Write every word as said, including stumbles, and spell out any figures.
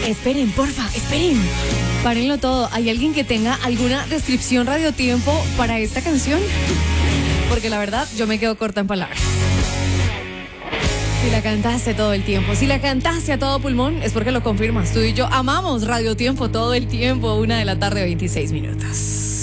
Esperen, porfa, esperen. Párenlo todo. ¿Hay alguien que tenga alguna descripción radiotiempo para esta canción? Porque la verdad, yo me quedo corta en palabras. Si la cantaste todo el tiempo, si la cantaste a todo pulmón, es porque lo confirmas. Tú y yo amamos radiotiempo todo el tiempo. Una de la tarde, veintiséis minutos.